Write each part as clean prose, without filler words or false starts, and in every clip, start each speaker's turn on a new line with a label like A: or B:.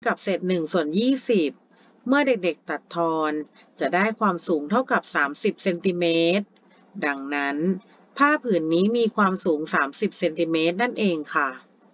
A: กับเศษ1/20เมื่อเด็กๆตัดทอนจะได้ความสูงเท่ากับ30เซนติเมตรดังนั้นผ้าผืนนี้มีความสูง30เซนติเมตรนั่นเองค่ะ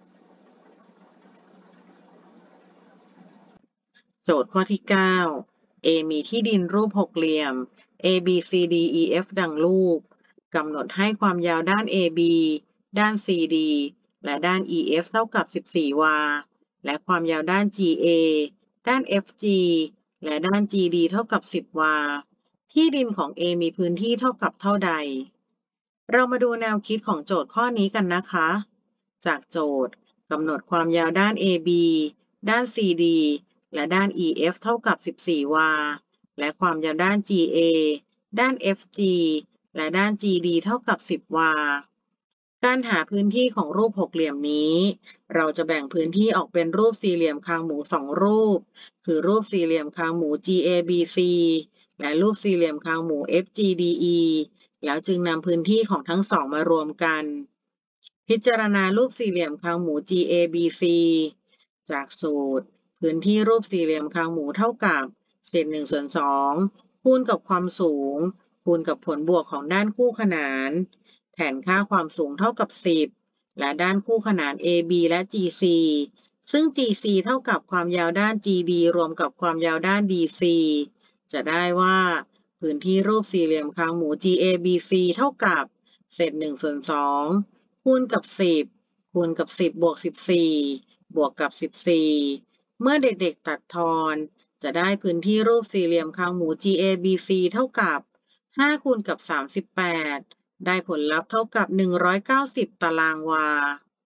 A: โจทย์ข้อที่9 A มีที่ดินรูปหกเหลี่ยม A B C D E F ดังรูปกำหนดให้ความยาวด้าน AB ด้าน CD และด้าน EF เท่ากับ14 วาและความยาวด้าน GA ด้าน FG และด้าน GD เท่ากับ10 วาที่ดินของ A มีพื้นที่เท่ากับเท่าใดเรามาดูแนวคิดของโจทย์ข้อนี้กันนะคะจากโจทย์กำหนดความยาวด้าน AB ด้าน CD และด้าน EF เท่ากับ14 วาและความยาวด้าน GA ด้าน FG และด้าน GD เท่ากับ10 วาการหาพื้นที่ของรูปหกเหลี่ยมนี้เราจะแบ่งพื้นที่ออกเป็นรูปสี่เหลี่ยมคางหมู2รูปคือรูปสี่เหลี่ยมคางหมู GABC และรูปสี่เหลี่ยมคางหมู FGDE แล้วจึงนำพื้นที่ของทั้งสองมารวมกันพิจารณารูปสี่เหลี่ยมคางหมู GABC จากสูตรพื้นที่รูปสี่เหลี่ยมคางหมูเท่ากับเศษ1/2คูณกับความสูงคูณกับผลบวกของด้านคู่ขนานแทนค่าความสูงเท่ากับ10และด้านคู่ขนาน AB และ GC ซึ่ง GC เท่ากับความยาวด้าน GD รวมกับความยาวด้าน DC จะได้ว่าพื้นที่รูปสี่เหลี่ยมคางหมู GABC เท่ากับเศษ1/2คูณกับ10คูณกับ10บวก14บวกกับ14เมื่อเด็กๆตัดทอนจะได้พื้นที่รูปสี่เหลี่ยมคางหมู GABC เท่ากับ5คูณกับ38ได้ผลลัพธ์เท่ากับ190ตารางวา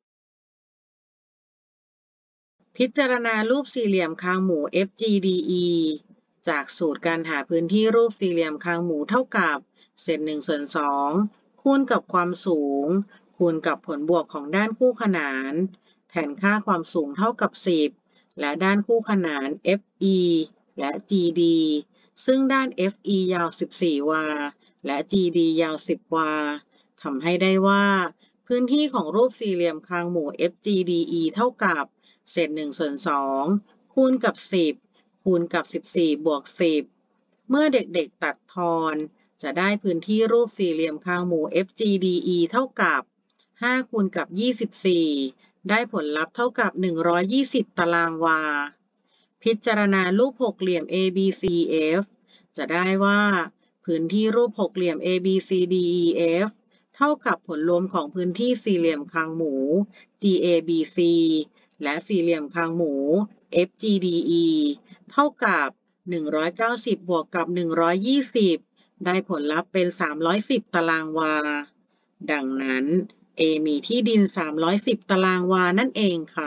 A: พิจารณารูปสี่เหลี่ยมคางหมู FGDE จากสูตรการหาพื้นที่รูปสี่เหลี่ยมคางหมูเท่ากับเศษ1/2คูณกับความสูงคูณกับผลบวกของด้านคู่ขนานแทนค่าความสูงเท่ากับ10และด้านคู่ขนาน FE และ GD ซึ่งด้าน FE ยาว14 วาและ GD ยาว10 วาทำให้ได้ว่าพื้นที่ของรูปสี่เหลี่ยมคางหมู FGDE เท่ากับเศษ1/2คูณกับ10คูณกับ14บวก10เมื่อเด็กๆตัดทอนจะได้พื้นที่รูปสี่เหลี่ยมคางหมู FGDE เท่ากับ5คูณกับ24ได้ผลลัพธ์เท่ากับ120ตารางวาพิจารณารูปหกเหลี่ยม ABCDEF จะได้ว่าพื้นที่รูปหกเหลี่ยม ABCDEF เท่ากับผลรวมของพื้นที่สี่เหลี่ยมคางหมู GABC และสี่เหลี่ยมคางหมู FGDE เท่ากับ190บวกกับ120ได้ผลลัพธ์เป็น310ตารางวาดังนั้น A มีที่ดิน310ตารางวานั่นเองค่ะ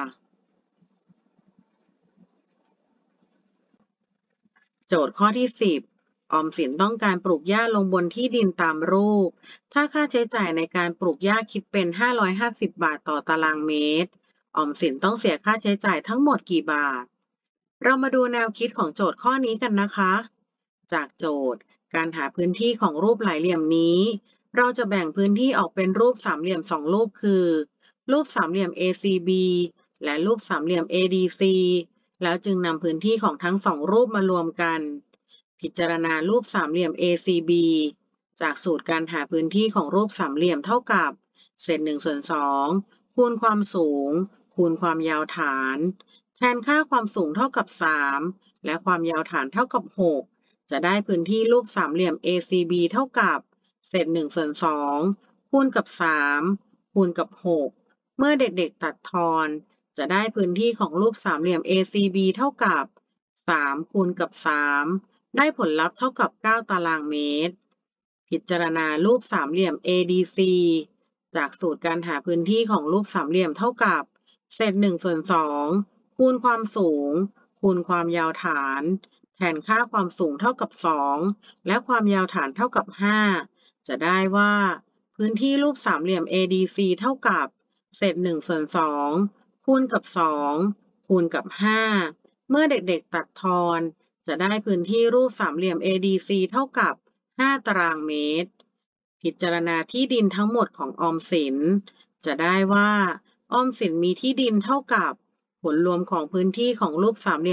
A: โจทย์ข้อที่10ออมสินต้องการปลูกหญ้าลงบนที่ดินตามรูปถ้าค่าใช้จ่ายในการปลูกหญ้าคิดเป็น550บาทต่อตารางเมตรออมสินต้องเสียค่าใช้จ่ายทั้งหมดกี่บาทเรามาดูแนวคิดของโจทย์ข้อนี้กันนะคะจากโจทย์การหาพื้นที่ของรูปหลายเหลี่ยมนี้เราจะแบ่งพื้นที่ออกเป็นรูปสามเหลี่ยม2รูปคือรูปสามเหลี่ยม ACB และรูปสามเหลี่ยม ADC แล้วจึงนำพื้นที่ของทั้งสองรูปมารวมกันพิจารณารูปสามเหลี่ยม ACB จากสูตรการหาพื้นที่ของรูปสามเหลี่ยมเท่ากับเศษ1/2คูณความสูงคูณความยาวฐานแทนค่าความสูงเท่ากับ3และความยาวฐานเท่ากับ6จะได้พื้นที่รูปสามเหลี่ยม ACB เท่ากับเศษ1/2คูณกับ3คูณกับ6เมื่อเด็กๆตัดทอนจะได้พื้นที่ของรูปสามเหลี่ยม ACB เท่ากับ3คูณกับ3ได้ผลลัพธ์เท่ากับ9ตารางเมตรพิจารณารูปสามเหลี่ยม ADC จากสูตรการหาพื้นที่ของรูปสามเหลี่ยมเท่ากับเศษ1/2คูณความสูงคูณความยาวฐานแทนค่าความสูงเท่ากับ2และความยาวฐานเท่ากับ5จะได้ว่าพื้นที่รูปสามเหลี่ยม ADC เท่ากับเศษ1/2คูณกับ2คูณกับ5เมื่อเด็กๆตัดทอนจะได้พื้นที่รูปสามเหลี่ยม ADC เท่ากับ5ตารางเมตรพิจารณาที่ดินทั้งหมดของออมสินจะได้ว่าออมสินมีที่ดินเท่ากับผลรวมของพื้นที่ของรูปสามเหลี่ยม